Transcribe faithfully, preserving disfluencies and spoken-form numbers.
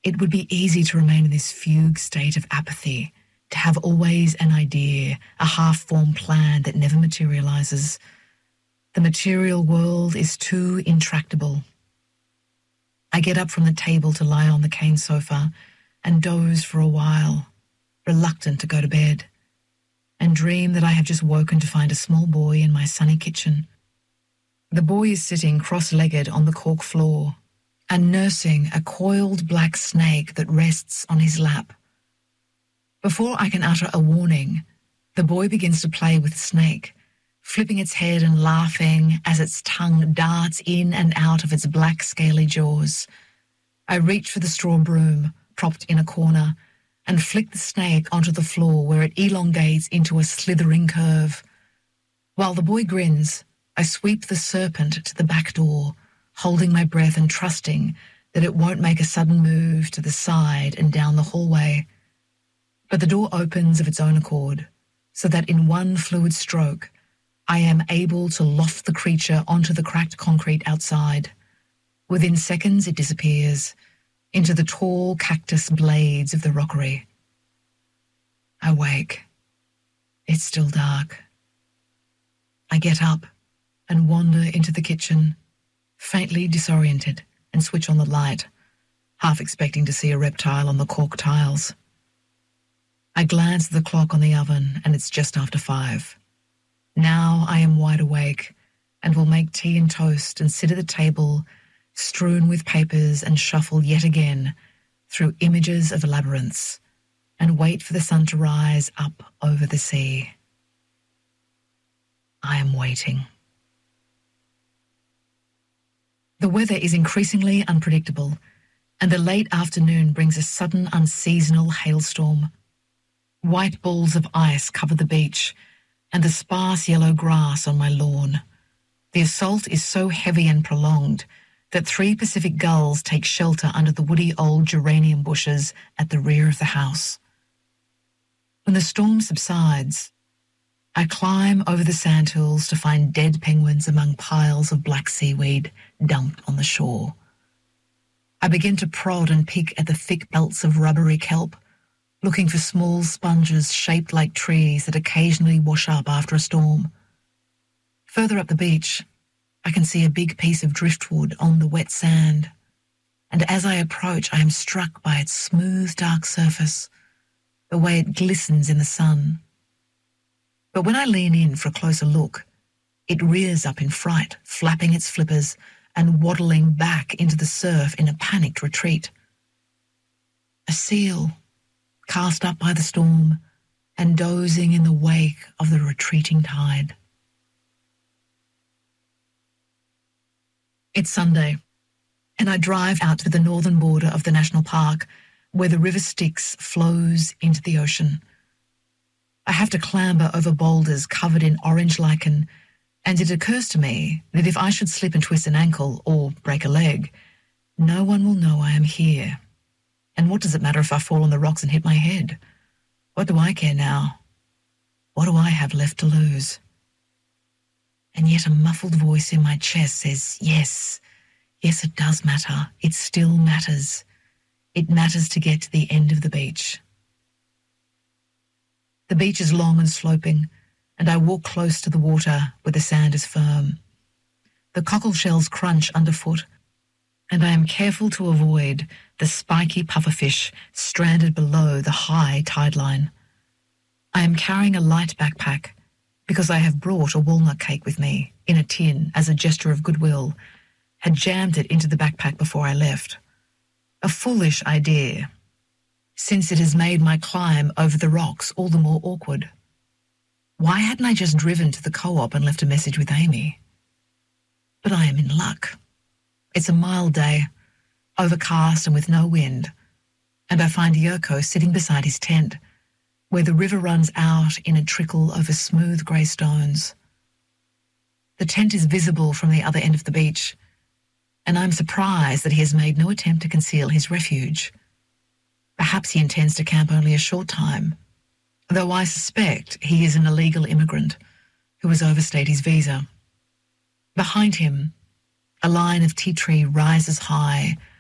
It would be easy to remain in this fugue state of apathy, to have always an idea, a half-formed plan that never materializes. The material world is too intractable. I get up from the table to lie on the cane sofa and doze for a while, reluctant to go to bed, and dream that I have just woken to find a small boy in my sunny kitchen. The boy is sitting cross-legged on the cork floor and nursing a coiled black snake that rests on his lap. Before I can utter a warning, the boy begins to play with the snake, flipping its head and laughing as its tongue darts in and out of its black scaly jaws. I reach for the straw broom, propped in a corner, and flick the snake onto the floor where it elongates into a slithering curve. While the boy grins, I sweep the serpent to the back door, holding my breath and trusting that it won't make a sudden move to the side and down the hallway. But the door opens of its own accord, so that in one fluid stroke, I am able to loft the creature onto the cracked concrete outside. Within seconds, it disappears into the tall cactus blades of the rockery. I wake. It's still dark. I get up and wander into the kitchen, faintly disoriented, and switch on the light, half expecting to see a reptile on the cork tiles. I glance at the clock on the oven, and it's just after five. Now I am wide awake and will make tea and toast and sit at the table, strewn with papers, and shuffle yet again through images of labyrinths and wait for the sun to rise up over the sea. I am waiting. The weather is increasingly unpredictable, and the late afternoon brings a sudden unseasonal hailstorm. White balls of ice cover the beach and the sparse yellow grass on my lawn. The assault is so heavy and prolonged that three Pacific gulls take shelter under the woody old geranium bushes at the rear of the house. When the storm subsides, I climb over the sandhills to find dead penguins among piles of black seaweed dumped on the shore. I begin to prod and pick at the thick belts of rubbery kelp, looking for small sponges shaped like trees that occasionally wash up after a storm. Further up the beach, I can see a big piece of driftwood on the wet sand, and as I approach, I am struck by its smooth, dark surface, the way it glistens in the sun. But when I lean in for a closer look, it rears up in fright, flapping its flippers and waddling back into the surf in a panicked retreat. A seal, cast up by the storm and dozing in the wake of the retreating tide. It's Sunday, and I drive out to the northern border of the national park where the River Styx flows into the ocean. I have to clamber over boulders covered in orange lichen, and it occurs to me that if I should slip and twist an ankle or break a leg, no one will know I am here. And what does it matter if I fall on the rocks and hit my head? What do I care now? What do I have left to lose? And yet a muffled voice in my chest says, yes, yes, it does matter. It still matters. It matters to get to the end of the beach. The beach is long and sloping, and I walk close to the water where the sand is firm. The cockle shells crunch underfoot, and I am careful to avoid the spiky pufferfish stranded below the high tide line. I am carrying a light backpack because I have brought a walnut cake with me in a tin as a gesture of goodwill, had jammed it into the backpack before I left. A foolish idea, since it has made my climb over the rocks all the more awkward. Why hadn't I just driven to the co-op and left a message with Amy? But I am in luck. It's a mild day, overcast and with no wind, and I find Yurko sitting beside his tent, where the river runs out in a trickle over smooth grey stones. The tent is visible from the other end of the beach, and I'm surprised that he has made no attempt to conceal his refuge. Perhaps he intends to camp only a short time, though I suspect he is an illegal immigrant who has overstayed his visa. Behind him, a line of tea tree rises high,